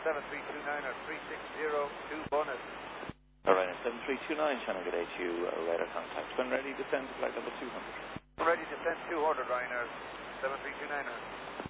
7329 or 3602 bonus. Alright, 7329, Channel Good HU, radar contact. When ready, descend to flight level 200. Ready to send 200, Ryanair. 7329er.